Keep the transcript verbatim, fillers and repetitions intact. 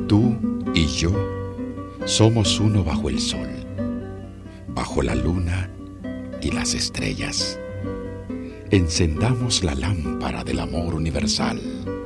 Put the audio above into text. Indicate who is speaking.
Speaker 1: Tú y yo somos uno bajo el sol, bajo la luna y las estrellas. Encendamos la lámpara del amor universal.